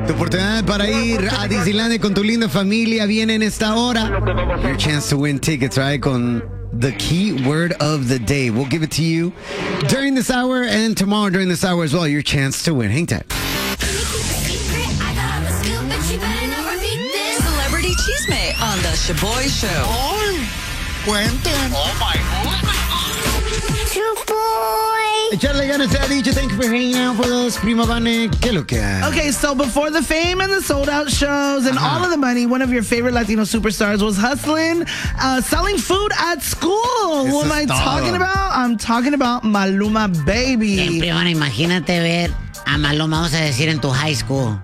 Tu oportunidad para ir a Disneylandia con tu linda familia viene en esta hora. Your chance to win tickets, right? Con the key word of the day. We'll give it to you during this hour and tomorrow during this hour as well. Your chance to win. Hang tight. Celebrity Chisme on the Shaboy Show. Cuenten. Echarle ganas te ha dicho. Thank you for hanging out with us, Prima Vane. ¿Qué lo que hay? Okay, so before the fame and the sold-out shows and all of the money, one of your favorite Latino superstars was hustling, selling food at school. Who am I talking about? I'm talking about Maluma Baby. Siempre van, imagínate ver a Maluma, vamos a decir, en tu high school.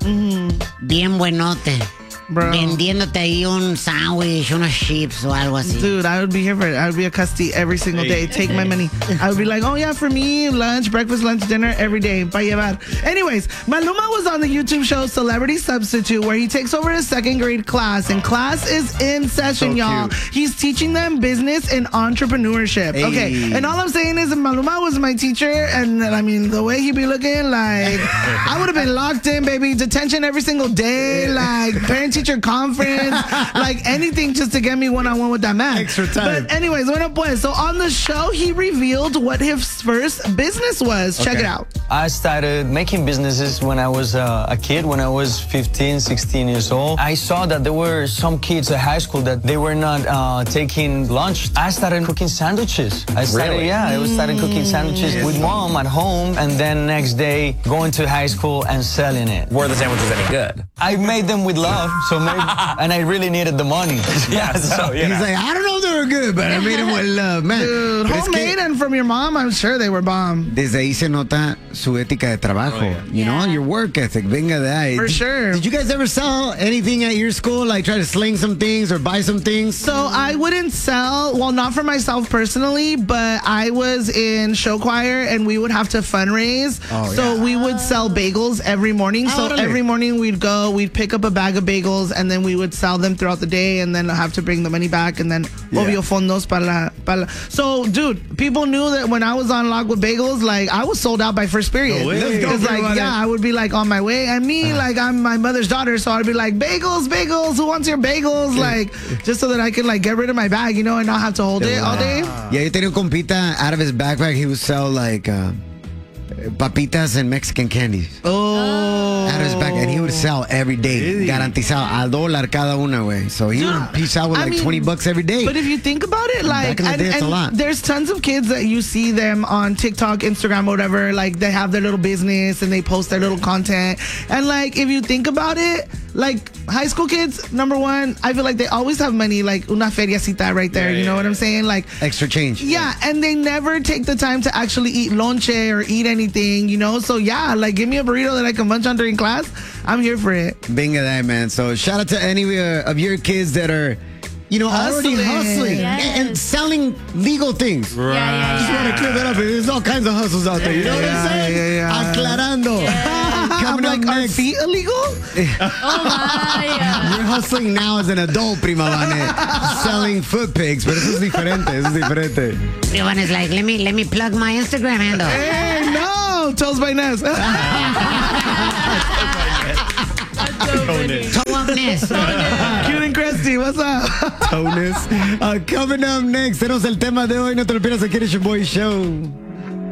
Bien buenote. Bro. Vendiéndote ahí un sándwich, unos chips o algo así. Dude, I would be here for it. I would be a custody every single day. Take my money. I would be like, oh yeah, for me, lunch, breakfast, lunch, dinner, every day. Pa llevar. Anyways, Maluma was on the YouTube show Celebrity Substitute, where he takes over his second grade class, and class is in session, So y'all. cute. He's teaching them business and entrepreneurship. Hey. Okay, and all I'm saying is, if Maluma was my teacher, and I mean, the way he be looking, like, I would have been locked in, baby. Detention every single day, like, parent-teacher conference, like anything just to get me one-on-one with that man. Extra time. But anyways, bueno pues, so on the show, he revealed what his first business was. Check it out. I started making businesses when I was a kid, when I was 15, 16 years old. I saw that there were some kids at high school that they were not taking lunch. I started cooking sandwiches. I started cooking sandwiches with mom at home, and then next day going to high school and selling it. Were the sandwiches any good? I made them with love, and I really needed the money. Yeah, so, you He's know. like, I don't know if they were good, but I made them with love, man. Dude, Pero es que homemade and from your mom, I'm sure they were bomb. desde ahí se nota su ética de trabajo. You know, your work ethic. Venga de ahí. For sure. Did you guys ever sell anything at your school? Like try to sling some things or buy some things? So I wouldn't sell, well, not for myself personally, but I was in show choir and we would have to fundraise. So we would sell bagels every morning. So Órale. every morning we'd pick up a bag of bagels, and then we would sell them throughout the day, and then have to bring the money back, and then obvio fondos para la. So dude, people knew that when I was on Lock with Bagels, like I was sold out by first period. way. Let's go, Because like, everybody. yeah, I would be like on my way, and me, like I'm my mother's daughter, so I'd be like, bagels, who wants your bagels? Like, just so that I can like get rid of my bag, you know, and not have to hold it all day. Yeah, yo tenía un compita out of his backpack. He would sell like papitas and Mexican candies. Out of his back, and he would sell every day, garantizado, $1 cada una, güey. So he would piece out with I like mean, $20 every day. But if you think about it, like, Back in the day, it's a lot. there's tons of kids that you see them on TikTok, Instagram, whatever. Like, they have their little business and they post their little content. And like, if you think about it, like high school kids, number one, I feel like they always have money, like una feriacita right there. You know what I'm saying? Like, Extra change. yeah, and they never take the time to actually eat lonche or eat anything, you know? So yeah, like give me a burrito that I can munch on during class. I'm here for it. Venga that, man. So shout out to any of your kids that are, you know, already hustling and selling legal things. Just want to clear that up. There's all kinds of hustles out there. You know what I'm saying? Aclarando. I'm Coming up like, are next. feet illegal? You're hustling now as an adult, Prima Vane, selling foot pigs, but eso es diferente. Everyone is like, let me plug my Instagram handle. Hey, no! Toes by Ness. Toe up Ness. Cute and Cresty, what's up? Bonus. Coming up next, tenemos el tema de hoy. No te lo pierdas aquí en el Shaboy Show.